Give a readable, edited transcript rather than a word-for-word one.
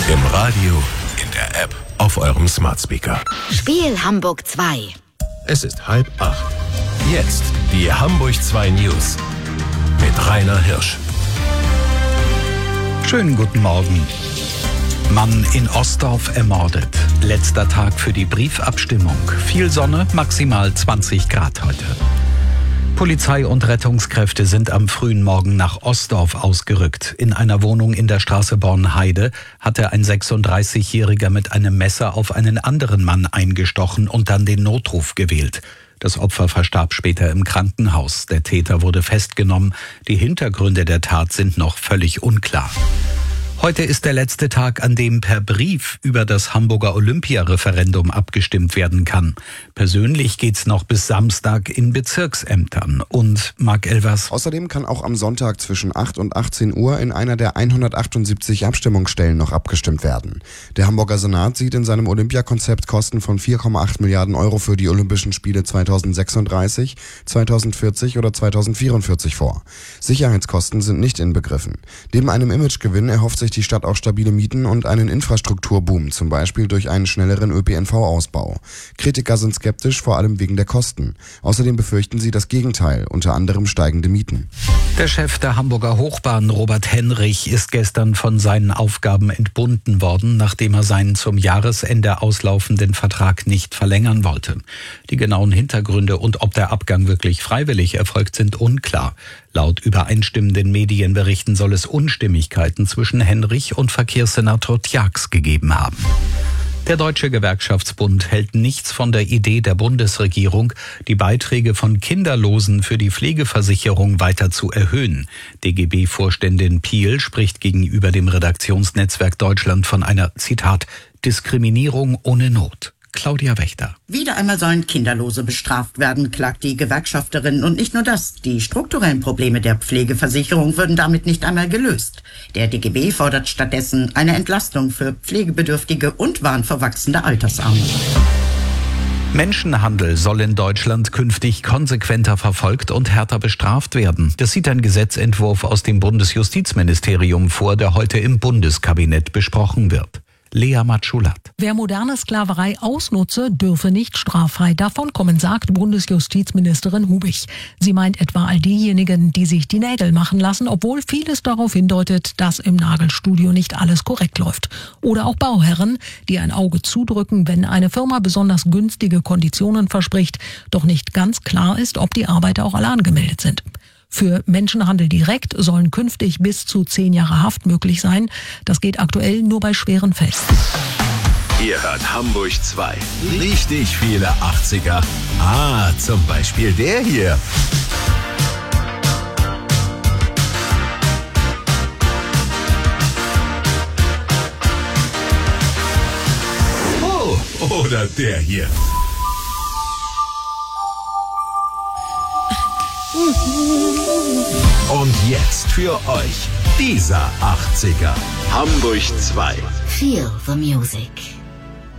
Im Radio, in der App, auf eurem Smart Speaker. Spiel Hamburg 2. Es ist 7:30. Jetzt die Hamburg 2 News mit Rainer Hirsch. Schönen guten Morgen. Mann in Osdorf ermordet. Letzter Tag für die Briefabstimmung. Viel Sonne, maximal 20 Grad heute. Polizei und Rettungskräfte sind am frühen Morgen nach Osdorf ausgerückt. In einer Wohnung in der Straße Bornheide hatte ein 36-Jähriger mit einem Messer auf einen anderen Mann eingestochen und dann den Notruf gewählt. Das Opfer verstarb später im Krankenhaus. Der Täter wurde festgenommen. Die Hintergründe der Tat sind noch völlig unklar. Heute ist der letzte Tag, an dem per Brief über das Hamburger Olympia-Referendum abgestimmt werden kann. Persönlich geht's noch bis Samstag in Bezirksämtern. Und Marc Elvers. Außerdem kann auch am Sonntag zwischen 8 und 18 Uhr in einer der 178 Abstimmungsstellen noch abgestimmt werden. Der Hamburger Senat sieht in seinem Olympiakonzept Kosten von 4,8 Milliarden Euro für die Olympischen Spiele 2036, 2040 oder 2044 vor. Sicherheitskosten sind nicht inbegriffen. Neben einem Imagegewinn erhofft sich die Stadt auch stabile Mieten und einen Infrastrukturboom, zum Beispiel durch einen schnelleren ÖPNV-Ausbau. Kritiker sind skeptisch, vor allem wegen der Kosten. Außerdem befürchten sie das Gegenteil, unter anderem steigende Mieten. Der Chef der Hamburger Hochbahn, Robert Henrich, ist gestern von seinen Aufgaben entbunden worden, nachdem er seinen zum Jahresende auslaufenden Vertrag nicht verlängern wollte. Die genauen Hintergründe und ob der Abgang wirklich freiwillig erfolgt, sind unklar. Laut übereinstimmenden Medienberichten soll es Unstimmigkeiten zwischen Henrich und Verkehrssenator Tjax gegeben haben. Der Deutsche Gewerkschaftsbund hält nichts von der Idee der Bundesregierung, die Beiträge von Kinderlosen für die Pflegeversicherung weiter zu erhöhen. DGB-Vorständin Piel spricht gegenüber dem Redaktionsnetzwerk Deutschland von einer, Zitat, Diskriminierung ohne Not. Claudia Wächter. Wieder einmal sollen Kinderlose bestraft werden, klagt die Gewerkschafterin. Und nicht nur das, die strukturellen Probleme der Pflegeversicherung würden damit nicht einmal gelöst. Der DGB fordert stattdessen eine Entlastung für Pflegebedürftige und warnt vor wachsender Altersarmut. Menschenhandel soll in Deutschland künftig konsequenter verfolgt und härter bestraft werden. Das sieht ein Gesetzentwurf aus dem Bundesjustizministerium vor, der heute im Bundeskabinett besprochen wird. Lea Matschulat. Wer moderne Sklaverei ausnutze, dürfe nicht straffrei davonkommen, sagt Bundesjustizministerin Hubich. Sie meint etwa all diejenigen, die sich die Nägel machen lassen, obwohl vieles darauf hindeutet, dass im Nagelstudio nicht alles korrekt läuft. Oder auch Bauherren, die ein Auge zudrücken, wenn eine Firma besonders günstige Konditionen verspricht, doch nicht ganz klar ist, ob die Arbeiter auch alle angemeldet sind. Für Menschenhandel direkt sollen künftig bis zu 10 Jahre Haft möglich sein. Das geht aktuell nur bei schweren Fällen. Ihr hört Hamburg 2. Richtig viele 80er. Zum Beispiel der hier. Oh, oder der hier. Und jetzt für euch dieser 80er. Hamburg 2. Feel the music.